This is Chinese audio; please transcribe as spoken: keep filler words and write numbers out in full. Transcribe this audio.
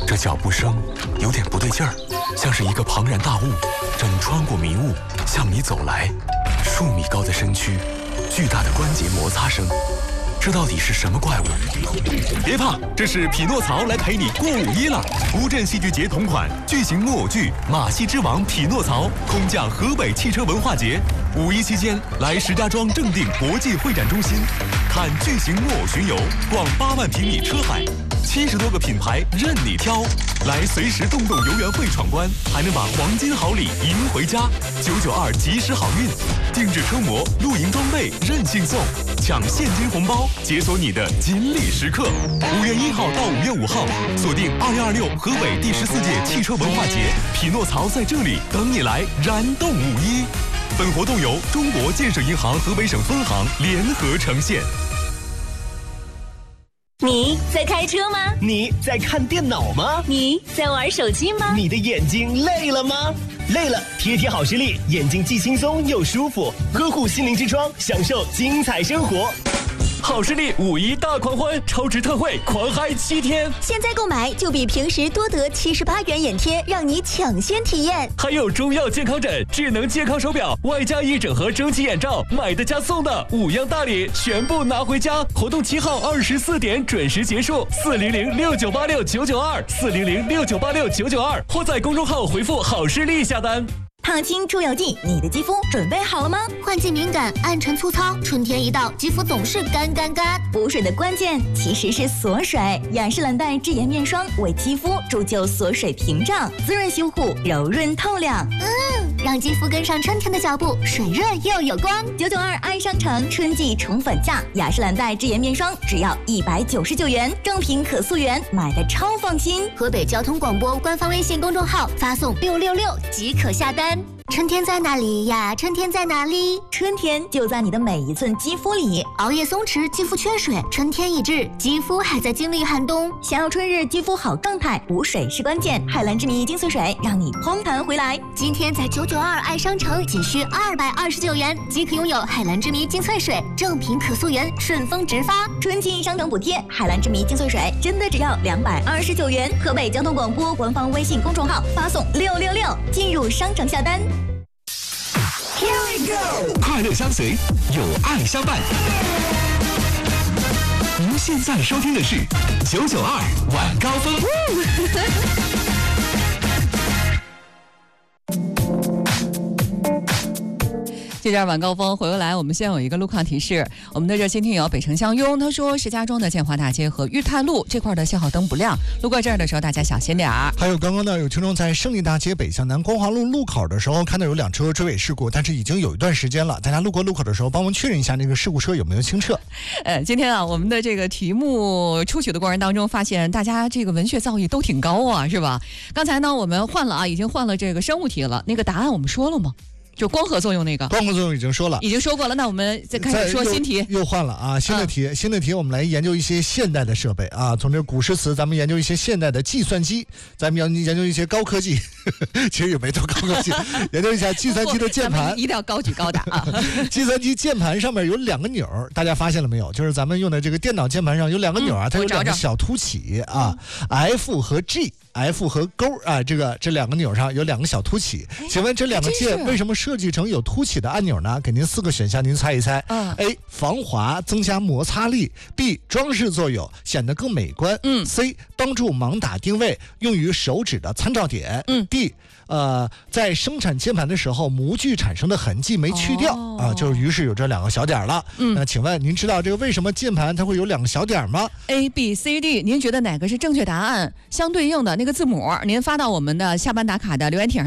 这脚步声有点不对劲儿，像是一个庞然大物正穿过迷雾向你走来。数米高的身躯，巨大的关节摩擦声，这到底是什么怪物？别怕，这是匹诺曹来陪你过五一了。乌镇戏剧节同款巨型木偶剧《马戏之王匹诺曹》空降河北汽车文化节。五一期间，来石家庄正定国际会展中心，看巨型木偶巡游，逛八万平米车海，七十多个品牌任你挑。来随时动动游园会闯关，还能把黄金好礼赢回家。九九二及时好运，定制车模、露营装备任性送，抢现金红包，解锁你的锦鲤时刻。五月一号到五月五号，锁定二零二六河北第十四届汽车文化节，匹诺曹在这里等你来燃动五一。本活动由中国建设银行河北省分行联合呈现。 你在开车吗？ 你在看电脑吗？ 你在玩手机吗？ 你的眼睛累了吗？累了，贴贴好视力，眼睛既轻松又舒服，呵护心灵之窗，享受精彩生活。好视力五一大狂欢，超值特惠，狂嗨七天！ 现在购买就比平时多得七十八元眼贴，让你抢先体验。 还有中药健康枕、智能健康手表，外加一整盒蒸汽眼罩，买的加送的，五样大礼全部拿回家！活动七号二十四点准时结束，四零零六九八六九九二，四零零六九八六九九二，或在公众号回复好视力下单。 烫青除油剂，你的肌肤准备好了吗？换季敏感、暗沉粗糙，春天一到，肌肤总是干干干。补水的关键其实是锁水，雅诗兰黛智颜面霜为肌肤铸就锁水屏障，滋润修护，柔润透亮。嗯，让肌肤跟上春天的脚步，水润又有光。九九二爱商城春季宠粉价，雅诗兰黛智颜面霜只要一百九十九元，正品可溯源，买的超放心。河北交通广播官方微信公众号发送六六六即可下单。春天在哪里呀？春天在哪里？春天就在你的每一寸肌肤里。熬夜松弛，肌肤缺水，春天已至，肌肤还在经历寒冬。想要春日肌肤好状态，补水是关键。海蓝之谜精粹水让你嘭弹回来。今天在九九二爱商城仅需二百二十九元即可拥有海蓝之谜精粹水，正品可溯源，顺丰直发。春季商城补贴，海蓝之谜精粹水真的只要两百二十九元。河北交通广播官方微信公众号发送六六六进入商城下单。 Here we go！ 快乐相随，有爱相伴。您现在收听的是九九二晚高峰。 这点晚高峰回过来，我们先有一个路况提示。我们的热心听友北城相拥，他说石家庄的建华大街和裕泰路这块的信号灯不亮，路过这儿的时候大家小心点儿。 还有刚刚呢，有听众在胜利大街北向南光华路路口的时候看到有两车追尾事故，但是已经有一段时间了，大家路过路口的时候帮忙确认一下那个事故车有没有清澈。 呃，今天啊，我们的这个题目出取的过程当中，发现大家这个文学造诣都挺高啊，是吧？刚才呢，我们换了啊，已经换了这个生物题了，那个答案我们说了吗？就光合作用那个， 光合作用已经说了， 已经说过了。那我们再开始说新题， 又, 又换了啊，新的题，嗯、新的题，我们来研究一些现代的设备啊。从这古诗词，咱们研究一些现代的计算机，咱们研究一些高科技，其实也没多高科技，研究一下计算机的键盘， 一定要高举高打啊。 计算机键盘上面有两个钮，大家发现了没有？就是咱们用的这个电脑键盘上有两个钮啊，嗯、它有两个小凸起啊、嗯、，F 和 G。F 和勾啊，这个这两个钮上有两个小凸起，请问这两个键为什么设计成有凸起的按钮呢？给您四个选项，您猜一猜。嗯、A 防滑增加摩擦力 ，B 装饰作用显得更美观，嗯 ，C 帮助盲打定位，用于手指的参照点，嗯 ，D 呃在生产键盘的时候模具产生的痕迹没去掉、哦、啊，就是于是有这两个小点了。嗯，那请问您知道这个为什么键盘它会有两个小点吗 ？A B C D， 您觉得哪个是正确答案？相对应的那个字母，您发到我们的下班打卡的留言帖上。